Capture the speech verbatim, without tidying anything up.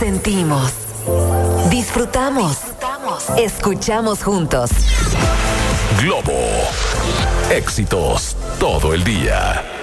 Sentimos, disfrutamos, disfrutamos, escuchamos juntos. Globo, éxitos todo el día.